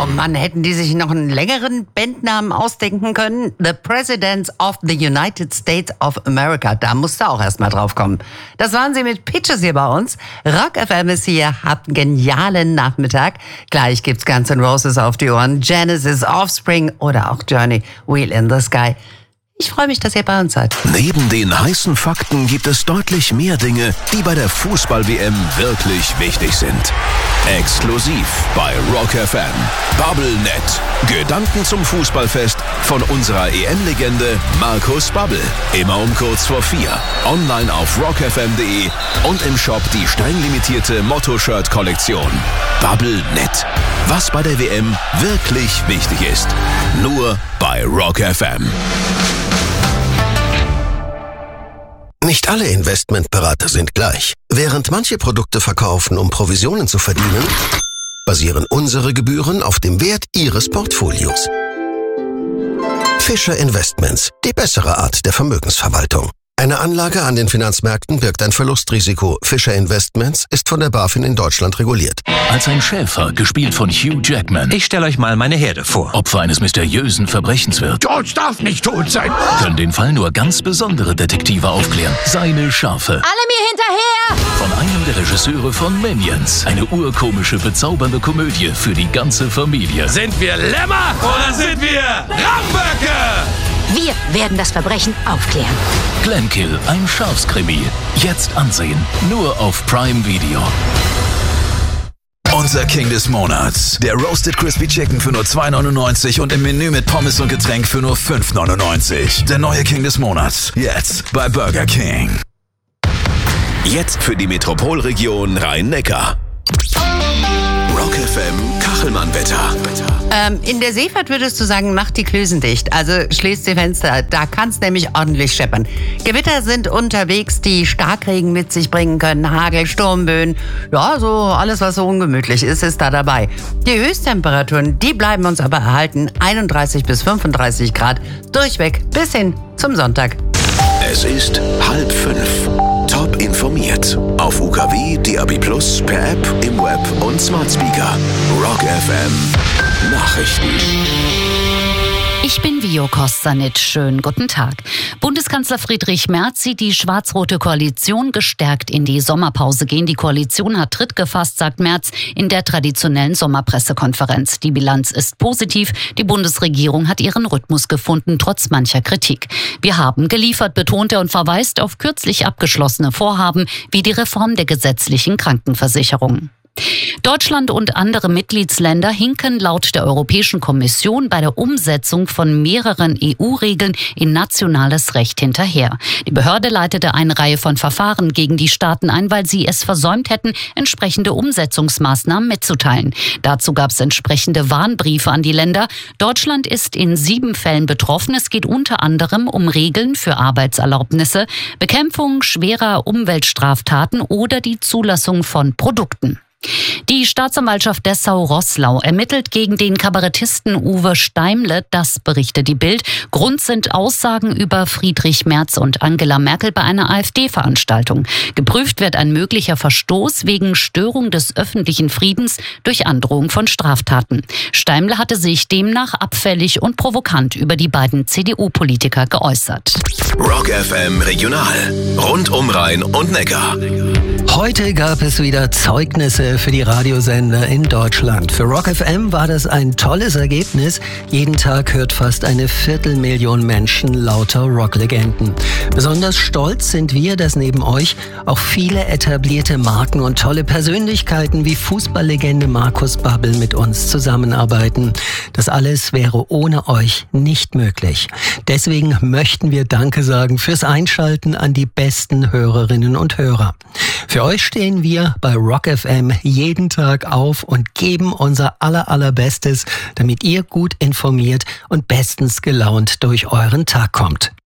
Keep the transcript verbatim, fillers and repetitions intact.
Oh Mann, hätten die sich noch einen längeren Bandnamen ausdenken können? The Presidents of the United States of America. Da musst du auch erstmal drauf kommen. Das waren sie mit Pitches hier bei uns. Rock F M ist hier, habt einen genialen Nachmittag. Gleich gibt's Guns N' Roses auf die Ohren, Genesis, Offspring oder auch Journey, Wheel in the Sky. Ich freue mich, dass ihr bei uns seid. Neben den heißen Fakten gibt es deutlich mehr Dinge, die bei der Fußball-W M wirklich wichtig sind. Exklusiv bei Rock F M. Bubblenet. Gedanken zum Fußballfest von unserer E M-Legende Markus Babbel. Immer um kurz vor vier. Online auf rock f m punkt de und im Shop die streng limitierte Motto-Shirt-Kollektion. Bubblenet. Was bei der W M wirklich wichtig ist. Nur bei Rock F M. Nicht alle Investmentberater sind gleich. Während manche Produkte verkaufen, um Provisionen zu verdienen, basieren unsere Gebühren auf dem Wert Ihres Portfolios. Fischer Investments, die bessere Art der Vermögensverwaltung. Eine Anlage an den Finanzmärkten birgt ein Verlustrisiko. Fischer Investments ist von der BaFin in Deutschland reguliert. Als ein Schäfer, gespielt von Hugh Jackman, Ich stelle euch mal meine Herde vor. Opfer eines mysteriösen Verbrechens wird, George darf nicht tot sein. können den Fall nur ganz besondere Detektive aufklären. Seine Schafe. Alle mir hinterher! Von einem der Regisseure von Minions. Eine urkomische, bezaubernde Komödie für die ganze Familie. Sind wir Lämmer oder sind wir Ramböcke? Wir werden das Verbrechen aufklären. Glenkill, ein Schafskrimi. Jetzt ansehen. Nur auf Prime Video. Unser King des Monats. Der Roasted Crispy Chicken für nur zwei neunundneunzig und im Menü mit Pommes und Getränk für nur fünf neunundneunzig. Der neue King des Monats. Jetzt bei Burger King. Jetzt für die Metropolregion Rhein-Neckar. Rock F M Kachelmann-Wetter. Ähm, in der Seefahrt würdest du sagen, mach die Klösen dicht. Also schließt die Fenster. Da kann es nämlich ordentlich scheppern. Gewitter sind unterwegs, die Starkregen mit sich bringen können. Hagel, Sturmböen. Ja, so alles, was so ungemütlich ist, ist da dabei. Die Höchsttemperaturen, die bleiben uns aber erhalten. einunddreißig bis fünfunddreißig Grad. Durchweg bis hin zum Sonntag. Es ist halb fünf. Top informiert. Auf U K W, D A B plus, per App, im Web und Smart Speaker. Rock F M. Nachrichten. Ich bin Vio Kostanic. Schönen guten Tag. Bundeskanzler Friedrich Merz sieht die schwarz-rote Koalition gestärkt in die Sommerpause gehen. Die Koalition hat Tritt gefasst, sagt Merz in der traditionellen Sommerpressekonferenz. Die Bilanz ist positiv. Die Bundesregierung hat ihren Rhythmus gefunden, trotz mancher Kritik. Wir haben geliefert, betont er und verweist auf kürzlich abgeschlossene Vorhaben wie die Reform der gesetzlichen Krankenversicherung. Deutschland und andere Mitgliedsländer hinken laut der Europäischen Kommission bei der Umsetzung von mehreren E U-Regeln in nationales Recht hinterher. Die Behörde leitete eine Reihe von Verfahren gegen die Staaten ein, weil sie es versäumt hätten, entsprechende Umsetzungsmaßnahmen mitzuteilen. Dazu gab es entsprechende Warnbriefe an die Länder. Deutschland ist in sieben Fällen betroffen. Es geht unter anderem um Regeln für Arbeitserlaubnisse, Bekämpfung schwerer Umweltstraftaten oder die Zulassung von Produkten. Die Staatsanwaltschaft Dessau-Roßlau ermittelt gegen den Kabarettisten Uwe Steimle, das berichtet die Bild. Grund sind Aussagen über Friedrich Merz und Angela Merkel bei einer AfD-Veranstaltung. Geprüft wird ein möglicher Verstoß wegen Störung des öffentlichen Friedens durch Androhung von Straftaten. Steimle hatte sich demnach abfällig und provokant über die beiden C D U-Politiker geäußert. Rock F M Regional. Rund um Rhein und Neckar. Heute gab es wieder Zeugnisse für die Radiosender in Deutschland. Für Rock F M war das ein tolles Ergebnis. Jeden Tag hört fast eine Viertelmillion Menschen lauter Rocklegenden. Besonders stolz sind wir, dass neben euch auch viele etablierte Marken und tolle Persönlichkeiten wie Fußballlegende Markus Babbel mit uns zusammenarbeiten. Das alles wäre ohne euch nicht möglich. Deswegen möchten wir Danke sagen fürs Einschalten an die besten Hörerinnen und Hörer. Für euch stehen wir bei Rock F M jeden Tag auf und geben unser aller allerbestes, damit ihr gut informiert und bestens gelaunt durch euren Tag kommt.